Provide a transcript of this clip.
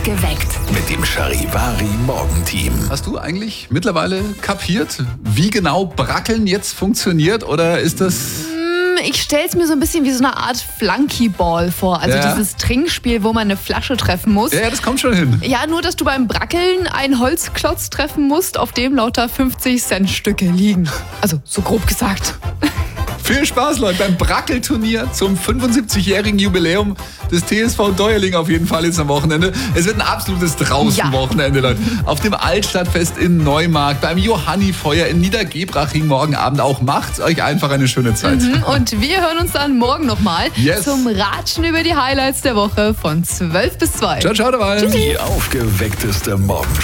Geweckt. Mit dem Charivari-Morgenteam. Hast du eigentlich mittlerweile kapiert, wie genau Brackeln jetzt funktioniert? Oder ist das... Ich stelle es mir so ein bisschen wie so eine Art Flunkyball vor. Also Ja. dieses Trinkspiel, wo man eine Flasche treffen muss. Ja, das kommt schon hin. Ja, nur dass du beim Brackeln einen Holzklotz treffen musst, auf dem lauter 50-Cent-Stücke liegen. Also so grob gesagt. Viel Spaß, Leute, beim Brackelturnier zum 75-jährigen Jubiläum des TSV Deuerling auf jeden Fall jetzt am Wochenende. Es wird ein absolutes Draußenwochenende, Leute. Auf dem Altstadtfest in Neumarkt, beim Johannifeuer in Niedergebraching morgen Abend auch. Macht's euch einfach eine schöne Zeit. Und wir hören uns dann morgen nochmal Yes. zum Ratschen über die Highlights der Woche von 12 bis 2. Ciao, ciao dabei. Die aufgeweckteste Morgen.